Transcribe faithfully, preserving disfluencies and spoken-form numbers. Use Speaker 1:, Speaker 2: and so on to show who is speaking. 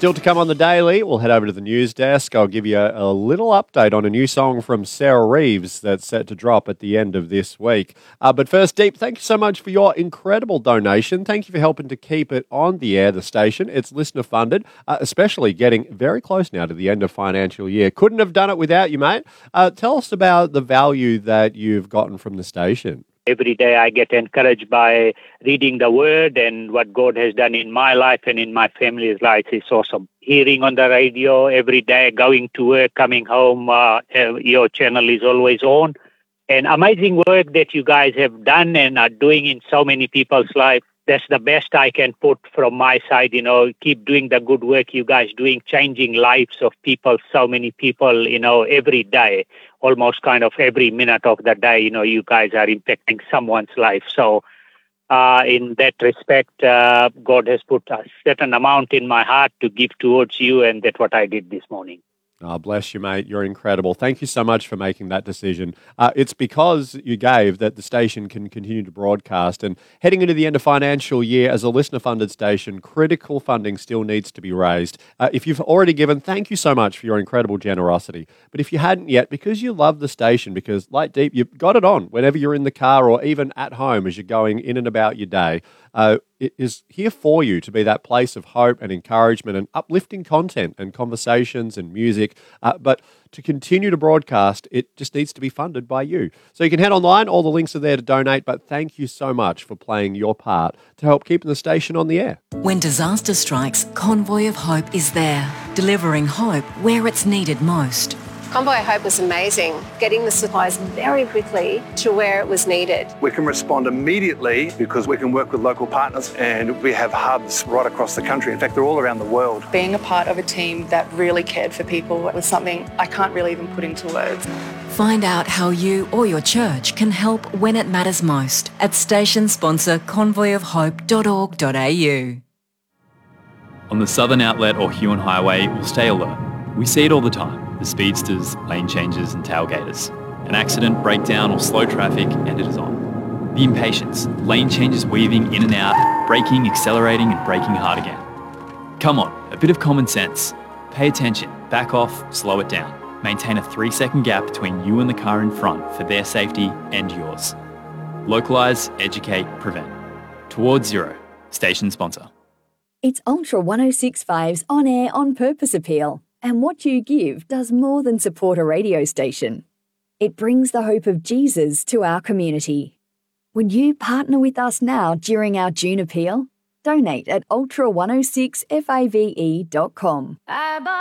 Speaker 1: Still to come on the Daily, we'll head over to the news desk. I'll give you a, a little update on a new song from Sarah Reeves that's set to drop at the end of this week. Uh, but first, Deep, thank you so much for your incredible donation. Thank you for helping to keep it on the air, the station. It's listener funded, uh, especially getting very close now to the end of financial year. Couldn't have done it without you, mate. Uh, tell us about the value that you've gotten from the station.
Speaker 2: Every day I get encouraged by reading the Word and what God has done in my life and in my family's life. It's awesome. Hearing on the radio every day, going to work, coming home, uh, your channel is always on. And amazing work that you guys have done and are doing in so many people's life. That's the best I can put from my side, you know, keep doing the good work you guys doing, changing lives of people, so many people, you know, every day, almost kind of every minute of the day, you know, you guys are impacting someone's life. So uh, in that respect, uh, God has put a certain amount in my heart to give towards you, and that's what I did this morning.
Speaker 1: Oh, bless you, mate. You're incredible. Thank you so much for making that decision. Uh, it's because you gave that the station can continue to broadcast. And heading into the end of financial year, as a listener-funded station, critical funding still needs to be raised. Uh, if you've already given, thank you so much for your incredible generosity. But if you hadn't yet, because you love the station, because like Deep, you've got it on whenever you're in the car or even at home as you're going in and about your day, uh, it is here for you to be that place of hope and encouragement and uplifting content and conversations and music. Uh, but to continue to broadcast, it just needs to be funded by you. So you can head online. All the links are there to donate. But thank you so much for playing your part to help keeping the station on the air.
Speaker 3: When disaster strikes, Convoy of Hope is there, delivering hope where it's needed most.
Speaker 4: Convoy of Hope was amazing, getting the supplies very quickly to where it was needed.
Speaker 5: We can respond immediately because we can work with local partners and we have hubs right across the country. In fact, they're all around the world.
Speaker 6: Being a part of a team that really cared for people was something I can't really even put into words.
Speaker 3: Find out how you or your church can help when it matters most at station sponsor convoy of hope dot org dot a u.
Speaker 7: On the Southern Outlet or Huon Highway, we'll stay alert. We see it all the time. The speedsters, lane changes and tailgaters. An accident, breakdown or slow traffic and it is on. The impatience, lane changes weaving in and out, braking, accelerating and braking hard again. Come on, a bit of common sense. Pay attention, back off, slow it down. Maintain a three second gap between you and the car in front for their safety and yours. Localise, educate, prevent. Towards Zero. Station sponsor.
Speaker 8: It's Ultra one oh six point five's On Air On Purpose appeal. And what you give does more than support a radio station. It brings the hope of Jesus to our community. Would you partner with us now during our June appeal? Donate at ultra one oh six fave dot com.